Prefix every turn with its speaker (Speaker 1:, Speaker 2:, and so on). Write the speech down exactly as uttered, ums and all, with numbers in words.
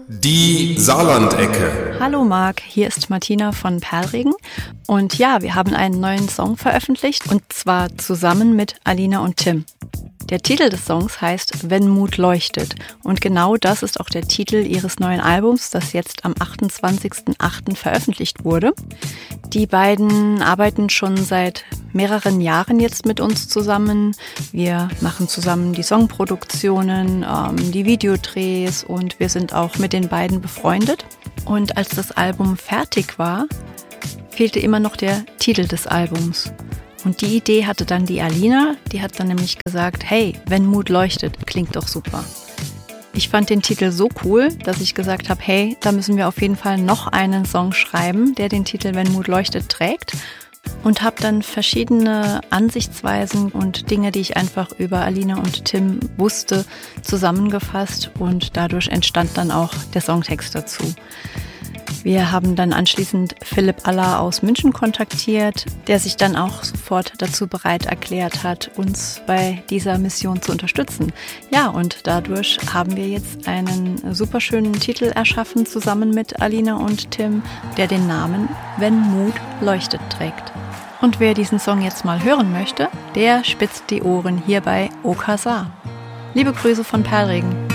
Speaker 1: Die Saarlandecke.
Speaker 2: Hallo Marc, hier ist Martina von Perlregen und ja, wir haben einen neuen Song veröffentlicht und zwar zusammen mit Alina und Tim. Der Titel des Songs heißt Wenn Mut leuchtet und genau das ist auch der Titel ihres neuen Albums, das jetzt am achtundzwanzigsten achten veröffentlicht wurde. Die beiden arbeiten schon seit mehreren Jahren jetzt mit uns zusammen. Wir machen zusammen die Songproduktionen, ähm, die Videodrehs und wir sind auch mit den beiden befreundet. Und als das Album fertig war, fehlte immer noch der Titel des Albums. Und die Idee hatte dann die Alina, die hat dann nämlich gesagt, hey, wenn Mut leuchtet, klingt doch super. Ich fand den Titel so cool, dass ich gesagt habe, hey, da müssen wir auf jeden Fall noch einen Song schreiben, der den Titel Wenn Mut leuchtet trägt. Und habe dann verschiedene Ansichtsweisen und Dinge, die ich einfach über Alina und Tim wusste, zusammengefasst und dadurch entstand dann auch der Songtext dazu. Wir haben dann anschließend Philipp Aller aus München kontaktiert, der sich dann auch sofort dazu bereit erklärt hat, uns bei dieser Mission zu unterstützen. Ja, und dadurch haben wir jetzt einen super schönen Titel erschaffen, zusammen mit Alina und Tim, der den Namen Wenn Mut leuchtet trägt. Und wer diesen Song jetzt mal hören möchte, der spitzt die Ohren hier bei O K Saar. Liebe Grüße von Perlregen.